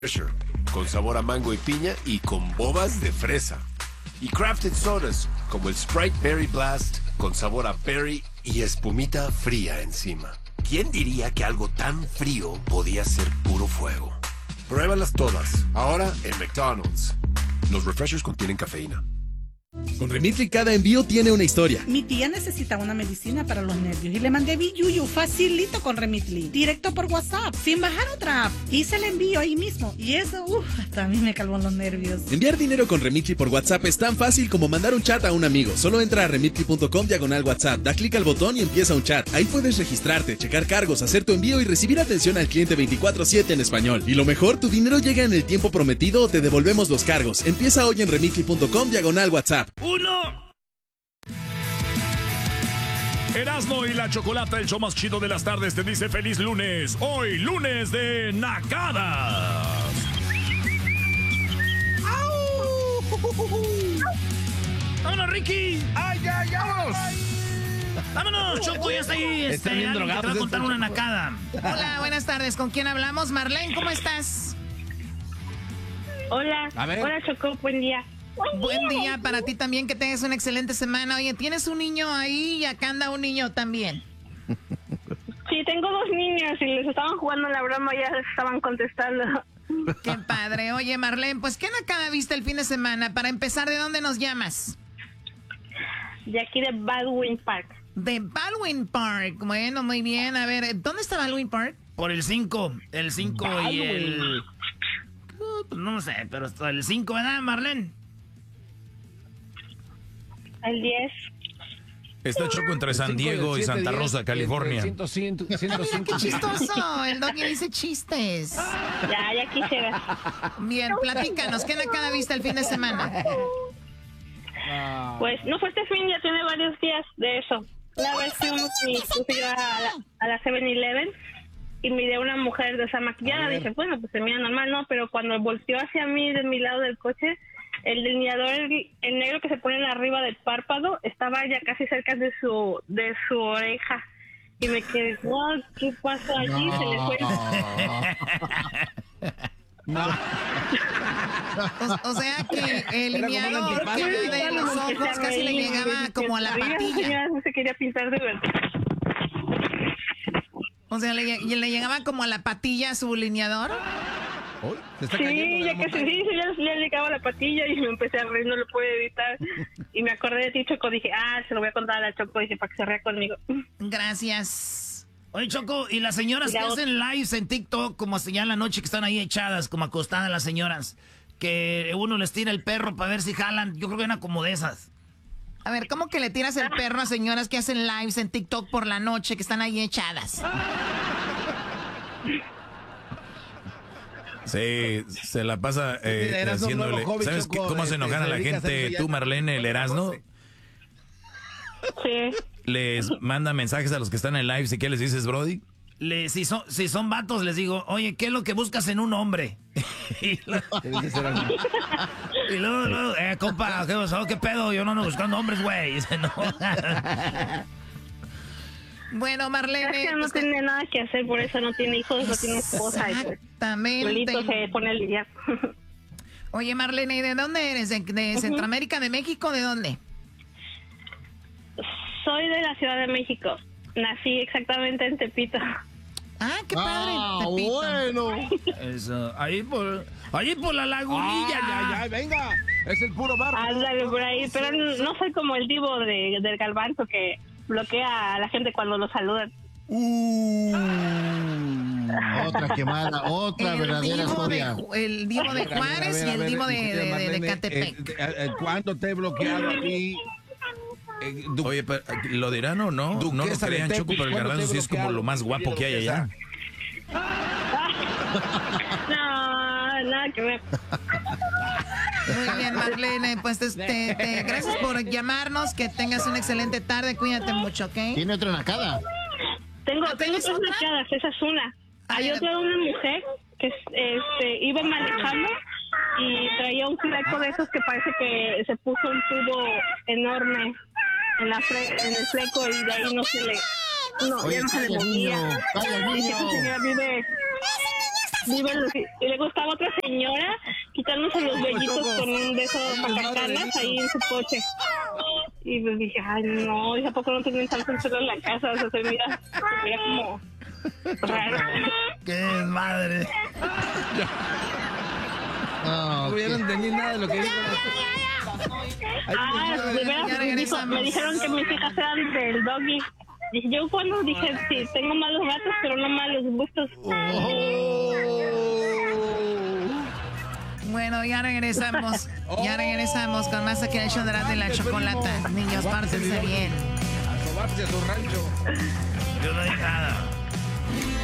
con sabor a mango y piña y con bobas de fresa. Y crafted sodas, como el Sprite Berry Blast, con sabor a berry y espumita fría encima. ¿Quién diría que algo tan frío podía ser puro fuego? Pruébalas todas, ahora en McDonald's. Los refreshers contienen cafeína. Con Remitly cada envío tiene una historia. Mi tía necesita una medicina para los nervios y le mandé Biyuyu facilito con Remitly, directo por WhatsApp, sin bajar otra app. Hice el envío ahí mismo y eso, hasta a mí me calmó los nervios. Enviar dinero con Remitly por WhatsApp es tan fácil como mandar un chat a un amigo. Solo entra a remitly.com/WhatsApp, da clic al botón y empieza un chat. Ahí puedes registrarte, checar cargos, hacer tu envío y recibir atención al cliente 24/7 en español. Y lo mejor, tu dinero llega en el tiempo prometido o te devolvemos los cargos. Empieza hoy en remitly.com/WhatsApp. Erasmo y la Chocolata, el show más chido de las tardes, te dice feliz lunes. Hoy, lunes de nacadas. ¡Vámonos, Ricky! ¡Ay, ya, vamos! ¡Vámonos, Choco! Ya está ahí. Están bien drogados. Te va a contar una nacada. Hola, buenas tardes. ¿Con quién hablamos? Marlene, ¿cómo estás? Hola. A ver. Hola, Choco. Buen día. Buen día para ti también, que tengas una excelente semana. Oye, ¿tienes un niño ahí y acá anda un niño también? Sí, tengo dos niños y les estaban jugando la broma y ya les estaban contestando. Qué padre. Oye, Marlene, pues ¿qué nacada viste el fin de semana? Para empezar, ¿de dónde nos llamas? De aquí de Baldwin Park. De Baldwin Park. Bueno, muy bien. A ver, ¿dónde está Baldwin Park? Por el 5. El 5 y el... No sé, pero hasta el 5, ¿verdad, Marlene? El 10. Está Choco entre San Diego y Santa Rosa, California. 105. ¡Qué chistoso! El Doggy dice chistes. Ya quisiera. Bien, platícanos. ¿Qué nacada viste el fin de semana? Pues no fue este fin, ya tiene varios días de eso. Una vez fuimos mi esposo y yo a la 7-Eleven y miré a una mujer desmaquillada. Dije, bueno, pues se mira normal, ¿no? Pero cuando volteó hacia mí de mi lado del coche, el delineador, el negro que se pone arriba del párpado, estaba ya casi cerca de su oreja. Y me quedé, wow, ¿qué pasó allí? Se le fue. No. O sea que el lineador que de los ojos casi le llegaba como a la patilla. No se quería pintar de verdad. O sea, le llegaba como a la patilla su lineador. Sí, ya casi sí, ya le llegaba a la patilla y me empecé a reír, no lo pude evitar. Y me acordé de ti, Choco, dije, se lo voy a contar a la Choco, dije, para que se ría conmigo. Gracias. Oye, Choco, ¿y las señoras que hacen lives en TikTok, como hasta ya en la noche que están ahí echadas, como acostadas las señoras, que uno les tira el perro para ver si jalan? Yo creo que una como de esas. A ver, ¿cómo que le tiras el perro a señoras que hacen lives en TikTok por la noche, que están ahí echadas? Sí, se la pasa haciéndole... ¿Sabes cómo se enojan a la gente? Tú, Marlene, el Erasmo. Sí. Les manda mensajes a los que están en live. ¿Y qué les dices, Brody? Si son vatos, les digo, oye, ¿qué es lo que buscas en un hombre? y luego, compa, ¿qué pasó? ¿Qué pedo? Yo no ando buscando hombres, güey. No. Bueno, Marlene... Es que no tiene nada que hacer, por eso no tiene hijos, no tiene esposa. Exactamente. Solito se pone a lidiar. Oye, Marlene, ¿y de dónde eres? ¿De Centroamérica, de México? ¿De dónde? Soy de la Ciudad de México. Nací exactamente en Tepito. Ah, qué padre. Tepito. Bueno. Eso, ahí por la lagunilla. Ya, venga. Es el puro barro. Ándale por ahí, pero no soy como el divo del Galvanzo que bloquea a la gente cuando lo saludan. Otra quemada, otra verdadera historia. El divo de Juárez y el divo de Catepec. ¿Cuándo te he bloqueado a ti? Oye, pero, ¿lo dirán o no? No lo crean, Choco, pero el Garbanzo sí es como lo más guapo que hay allá. No, nada que ver. Muy bien, Marlene, pues gracias por llamarnos, que tengas una excelente tarde, cuídate mucho, ¿ok? ¿Tiene otra nacada? Tengo tres nacadas, esa es una. Hay otra de una mujer que iba manejando y traía un fleco de esos que parece que se puso un tubo enorme en el fleco y de ahí no se le... No, oye, ya no se le movía. Calla el niño. Esa señora vive... ¡Ese niño está Y luego estaba otra señora quitándose los vellitos con un beso pacacanas ahí en su coche. Y pues dije, ay, no, ¿y a poco no tienen tanto pelo en la casa? O sea, se mira como raro. ¡Qué desmadre! No hubieran entendido nada de lo que dijo. De veras, me dijeron que mis hijas eran del doggy. Dije, yo cuando dije, sí, tengo malos ratos, pero no malos gustos. Bueno, ya regresamos. Ya regresamos con más aquí en el show de la chocolata. Niños, pártense bien. A sobarse a su rancho. Yo no dije nada.